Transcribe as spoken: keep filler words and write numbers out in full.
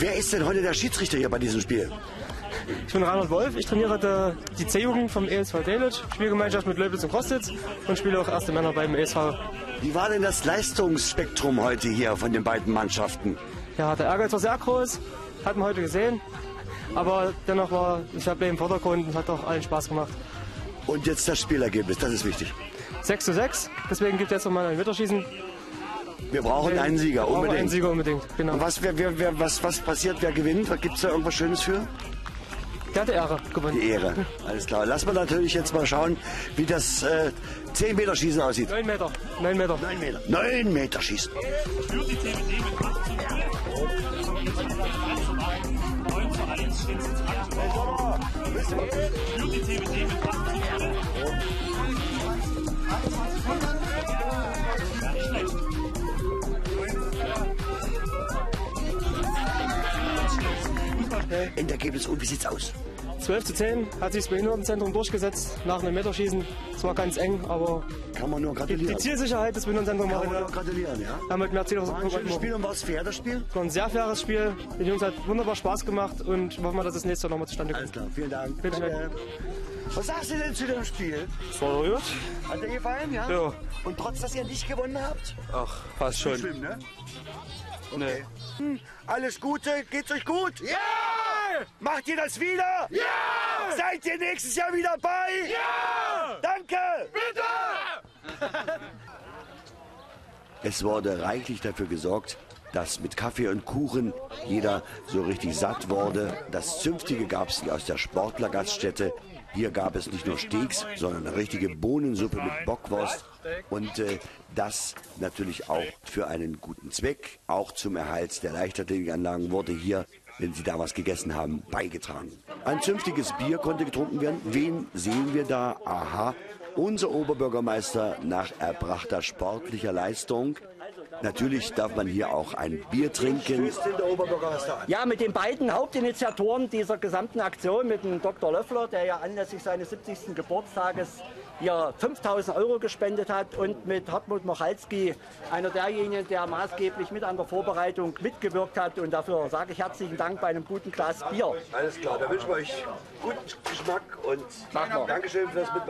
Wer ist denn heute der Schiedsrichter hier bei diesem Spiel? Ich bin Reinhard Wolf, ich trainiere die C-Jugend vom E S V Delitzsch, Spielgemeinschaft mit Löbnitz und Kostitz und spiele auch erste Männer beim E S V. Wie war denn das Leistungsspektrum heute hier von den beiden Mannschaften? Ja, der Ehrgeiz war sehr groß, hat man heute gesehen, aber dennoch war ich habe im Vordergrund und hat auch allen Spaß gemacht. Und jetzt das Spielergebnis, das ist wichtig. sechs zu sechs, deswegen gibt es jetzt nochmal ein Elfmeterschießen. Wir brauchen einen Sieger, Wir unbedingt. Einen Sieger unbedingt, genau. Und was, wer, wer, wer, was, was passiert, wer gewinnt? Gibt es da irgendwas Schönes für? Der hat die Ehre gewonnen. Die Ehre, alles klar. Lass mal natürlich jetzt mal schauen, wie das äh, zehn Meter Schießen aussieht. neun Meter. neun Meter. neun Meter. neun Meter Schießen. Für die T B D mit acht zu null. neun zu eins steht es jetzt aktuell. Für die T B D mit acht zu null. Ja, nicht schlecht. Endergebnis und wie sieht's aus? zwölf zu zehn hat sich das Behindertenzentrum durchgesetzt nach einem Meterschießen. Es war ganz eng, aber Kann man nur die, gratulieren. die Zielsicherheit des Behindertenzentrums Kann man war nur gratulieren, ja? haben mit mehr Ziel War ein schönes Spiel und war es fair, das Spiel? Es war ein sehr faires Spiel. Den Jungs hat wunderbar Spaß gemacht und wir hoffen mal, dass das nächste Jahr nochmal zustande kommt. Alles klar, vielen Dank. Bitte schön. Danke. Was sagst du denn zu dem Spiel? Es war gut. Hat dir gefallen, ja? Ja. Und trotz, dass ihr nicht gewonnen habt? Ach, fast schon. Schlimm, ne? Nee. Hm, alles Gute, geht's euch gut? Ja! Macht ihr das wieder? Ja! Seid ihr nächstes Jahr wieder bei? Ja! Danke! Bitte! Es wurde reichlich dafür gesorgt, dass mit Kaffee und Kuchen jeder so richtig satt wurde. Das Zünftige gab es aus der Sportlergaststätte. Hier gab es nicht nur Steaks, sondern eine richtige Bohnensuppe mit Bockwurst. Und äh, das natürlich auch für einen guten Zweck. Auch zum Erhalt der Leichtathletikanlagen wurde hier, wenn Sie da was gegessen haben, beigetragen. Ein zünftiges Bier konnte getrunken werden. Wen sehen wir da? Aha, unser Oberbürgermeister nach erbrachter sportlicher Leistung. Natürlich darf man hier auch ein Bier trinken. Ja, mit den beiden Hauptinitiatoren dieser gesamten Aktion, mit dem Doktor Löffler, der ja anlässlich seines siebzigsten Geburtstages hier fünftausend Euro gespendet hat, und mit Hartmut Mochalski, einer derjenigen, der maßgeblich mit an der Vorbereitung mitgewirkt hat. Und dafür sage ich herzlichen Dank bei einem guten Glas Bier. Alles klar, da wünschen wir euch guten Geschmack und Dankeschön fürs Mitmachen.